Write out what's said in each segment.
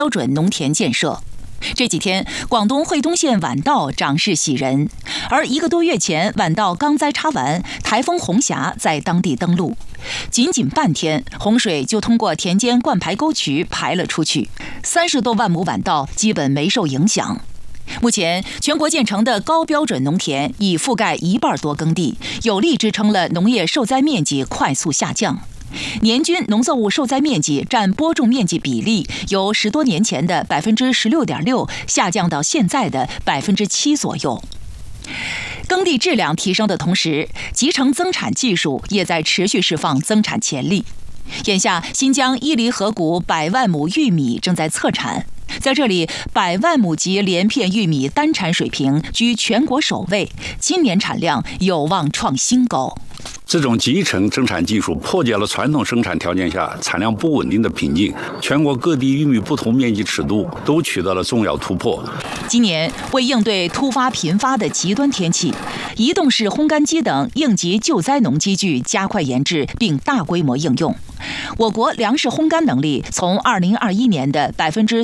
标准农田建设。这几天，广东惠东县晚稻长势喜人，而1个多月前，晚稻刚栽插完，台风红霞在当地登陆，仅半天，洪水就通过田间灌排沟渠排了出去，30多万亩晚稻基本没受影响。目前，全国建成的高标准农田已覆盖1半多耕地，有力支撑了农业受灾面积快速下降。年均农作物受灾面积占播种面积比例由10多年前的16.6%下降到现在的7%左右。耕地质量提升的同时，集成增产技术也在持续释放增产潜力。眼下，新疆伊犁河谷100万亩玉米正在测产，在这里，100万亩级连片玉米单产水平居全国首位，今年产量有望创新高。 这种集成增产技术破解了传统生产条件下产量不稳定的瓶颈，全国各地玉米不同面积尺度都取得了重要突破。 今年为应对突发频发的极端天气，移动式烘干机等应急救灾农机具加快研制并大规模应用。我国粮食烘干能力从2021年的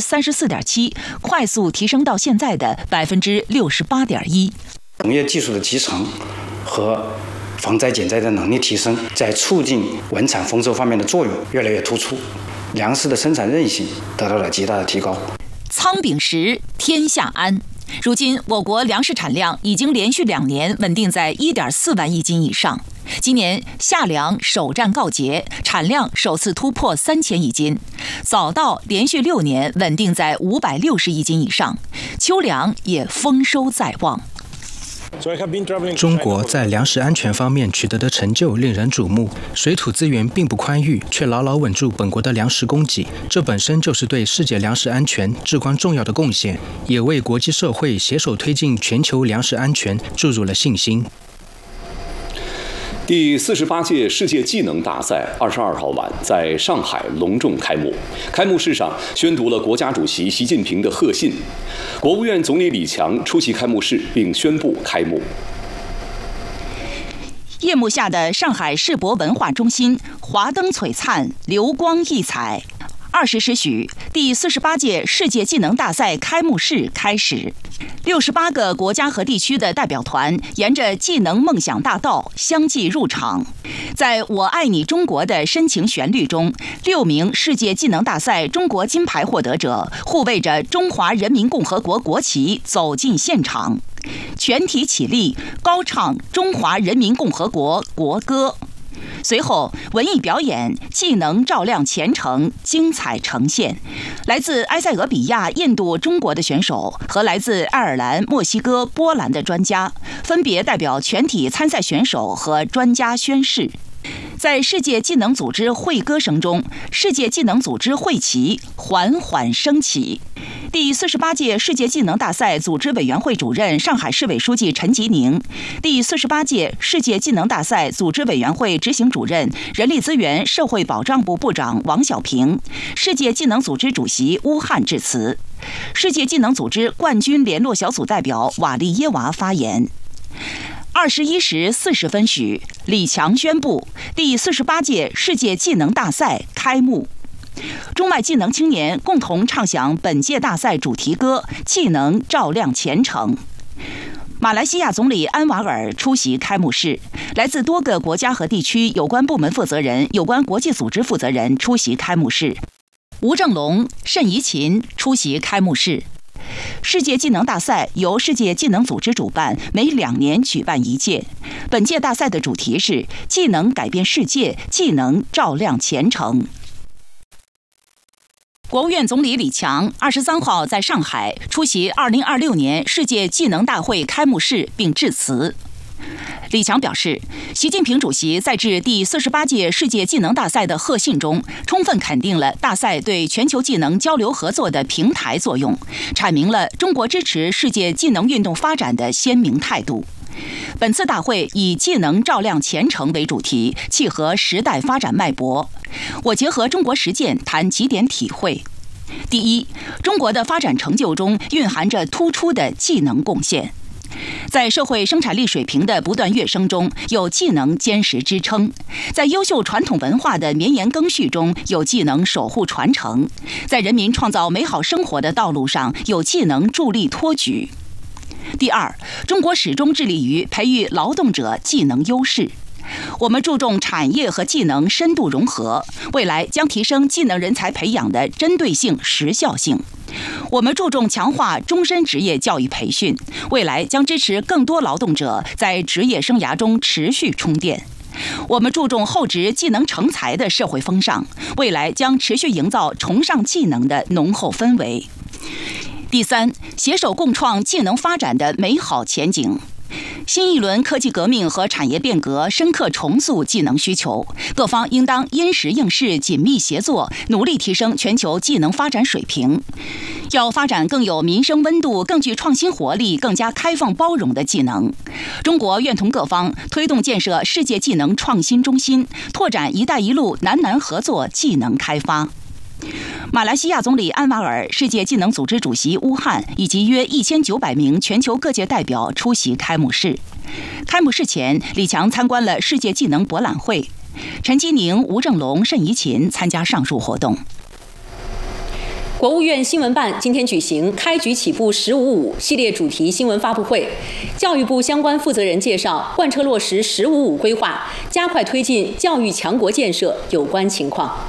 34.7%快速提升到现在的68.1%。 农业技术的集成和防灾减灾的能力提升，在促进稳产丰收方面的作用越来越突出，粮食的生产韧性得到了极大的提高。 仓秉实，天下安。如今，我国粮食产量已经连续2年稳定在1.4万亿斤以上。今年夏粮首战告捷，产量首次突破3000亿斤；早稻连续6年稳定在560亿斤以上，秋粮也丰收在望。 中国在粮食安全方面取得的成就令人瞩目，水土资源并不宽裕，却牢牢稳住本国的粮食供给，这本身就是对世界粮食安全至关重要的贡献，也为国际社会携手推进全球粮食安全注入了信心。 第48届世界技能大赛22号晚在上海隆重开幕。开幕式上宣读了国家主席习近平的贺信，国务院总理李强出席开幕式并宣布开幕。 夜幕下的上海世博文化中心，华灯璀璨，流光溢彩。20时许，第48届世界技能大赛开幕式开始。68个国家和地区的代表团沿着技能梦想大道相继入场，在我爱你中国的深情旋律中，6名世界技能大赛中国金牌获得者护卫着中华人民共和国国旗走进现场，全体起立，高唱中华人民共和国国歌。随后，文艺表演、技能照亮前程精彩呈现。来自埃塞俄比亚、印度、中国的选手和来自爱尔兰、墨西哥、波兰的专家，分别代表全体参赛选手和专家宣誓。在世界技能组织会歌声中，世界技能组织会旗缓缓升起。第48届世界技能大赛组织委员会主任、上海市委书记陈吉宁，第48届世界技能大赛组织委员会执行主任、人力资源社会保障部部长王小平，世界技能组织主席乌汉致辞。世界技能组织冠军联络小组代表瓦利耶娃发言。21时40分许，李强宣布第48届世界技能大赛开幕。中外技能青年共同唱响本届大赛主题歌《技能照亮前程》。马来西亚总理安瓦尔出席开幕式，来自多个国家和地区有关部门负责人、有关国际组织负责人出席开幕式。吴正龙、谌怡琴出席开幕式。世界技能大赛由世界技能组织主办，每2年举办1届。本届大赛的主题是“技能改变世界，技能照亮前程”。国务院总理李强23号在上海出席2026年世界技能大会开幕式并致辞。李强表示，习近平主席在致第48届世界技能大赛的贺信中，充分肯定了大赛对全球技能交流合作的平台作用，阐明了中国支持世界技能运动发展的鲜明态度。本次大会以“技能照亮前程”为主题，契合时代发展脉搏。我结合中国实践谈几点体会。第一，中国的发展成就中蕴含着突出的技能贡献。 在社会生产力水平的不断跃升中，有技能坚实支撑；在优秀传统文化的绵延更续中，有技能守护传承；在人民创造美好生活的道路上，有技能助力托举。第二，中国始终致力于培育劳动者技能优势。我们注重产业和技能深度融合，未来将提升技能人才培养的针对性、时效性。我们注重强化终身职业教育培训，未来将支持更多劳动者在职业生涯中持续充电。我们注重厚植技能成才的社会风尚，未来将持续营造崇尚技能的浓厚氛围。第三，携手共创技能发展的美好前景。新一轮科技革命和产业变革深刻重塑技能需求，各方应当因时应势紧密协作，努力提升全球技能发展水平。要发展更有民生温度、更具创新活力、更加开放包容的技能。中国愿同各方推动建设世界技能创新中心，拓展“一带一路”南南合作技能开发。马来西亚总理安瓦尔、世界技能组织主席乌汉以及约1900名全球各界代表出席开幕式。开幕式前，李强参观了世界技能博览会。陈基宁、吴正龙、盛怡琴参加上述活动。 国务院新闻办今天举行开局起步“15.5”系列主题新闻发布会，教育部相关负责人介绍贯彻落实“15.5”规划，加快推进教育强国建设有关情况。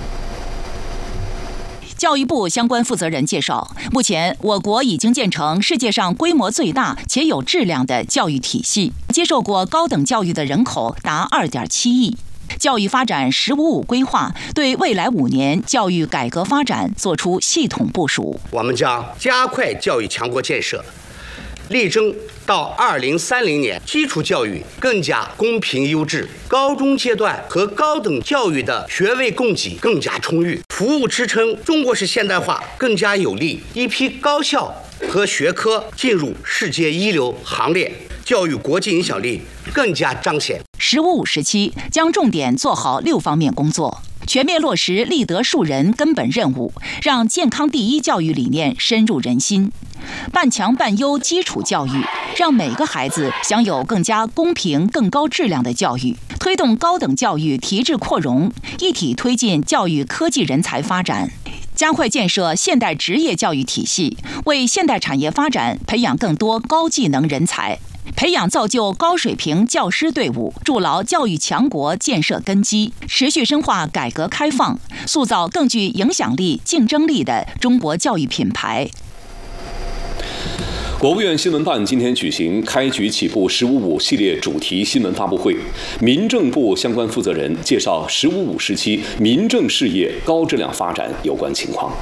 教育部相关负责人介绍，目前我国已经建成世界上规模最大且有质量的教育体系，接受过高等教育的人口达2.7亿。教育发展“15.5”规划对未来5年教育改革发展作出系统部署。 我们将加快教育强国建设，力争到2030年，基础教育更加公平优质，高中阶段和高等教育的学位供给更加充裕，服务支撑中国式现代化更加有力，一批高校和学科进入世界一流行列，教育国际影响力更加彰显。 15.5时期将重点做好6方面工作，全面落实立德树人根本任务，让健康第一教育理念深入人心。半强半优基础教育，让每个孩子享有更加公平、更高质量的教育，推动高等教育提质扩容，一体推进教育科技人才发展，加快建设现代职业教育体系，为现代产业发展培养更多高技能人才，培养造就高水平教师队伍，筑牢教育强国建设根基，持续深化改革开放，塑造更具影响力、竞争力的中国教育品牌。 国务院新闻办今天举行开局起步“15.5”系列主题新闻发布会，民政部相关负责人介绍“15.5”时期民政事业高质量发展有关情况。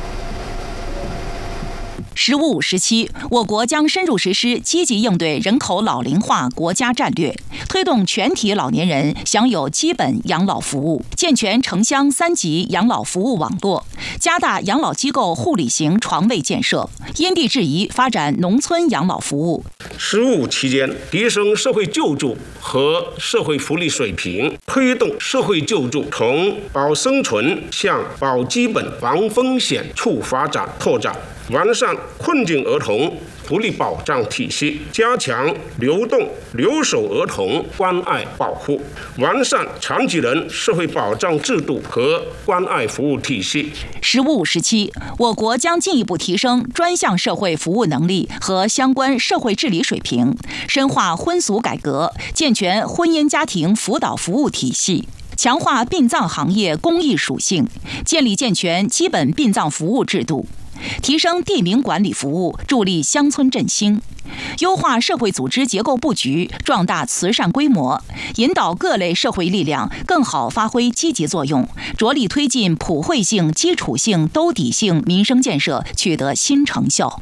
15.5时期，我国将深入实施积极应对人口老龄化国家战略，推动全体老年人享有基本养老服务，健全城乡3级养老服务网络，加大养老机构护理型床位建设，因地制宜发展农村养老服务。 15.5期间，提升社会救助和社会福利水平，推动社会救助从保生存向保基本、防风险处发展拓展。完善困境儿童福利保障体系，加强流动留守儿童关爱保护，完善残疾人社会保障制度和关爱服务体系。 15.5时期，我国将进一步提升专项社会服务能力和相关社会治理水平，深化婚俗改革，健全婚姻家庭辅导服务体系，强化殡葬行业公益属性，建立健全基本殡葬服务制度，提升地名管理服务，助力乡村振兴，优化社会组织结构布局，壮大慈善规模，引导各类社会力量更好发挥积极作用，着力推进普惠性、基础性、兜底性民生建设取得新成效。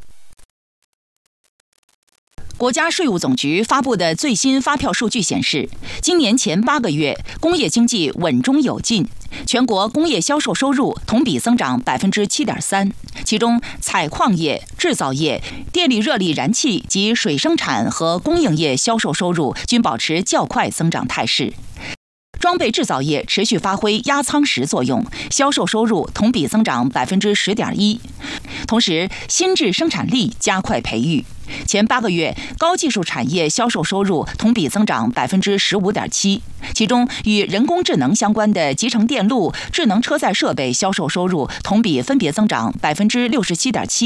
国家税务总局发布的最新发票数据显示，今年前8个月，工业经济稳中有进，全国工业销售收入同比增长7.3%，其中采矿业、制造业、电力热力燃气及水生产和供应业销售收入均保持较快增长态势。装备制造业持续发挥压舱石作用，销售收入同比增长10.1%。同时，新质生产力加快培育， 前8个月，高技术产业销售收入同比增长15.7%，其中与人工智能相关的集成电路、智能车载设备销售收入同比分别增长67.7%。